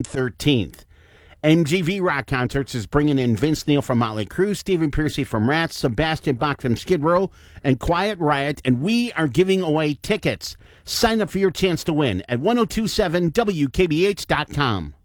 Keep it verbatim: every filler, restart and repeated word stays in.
thirteenth. M G V Rock Concerts is bringing in Vince Neil from Motley Crue, Stephen Pearcy from Rats, Sebastian Bach from Skid Row, and Quiet Riot, and we are giving away tickets. Sign up for your chance to win at ten twenty-seven W K B H dot com.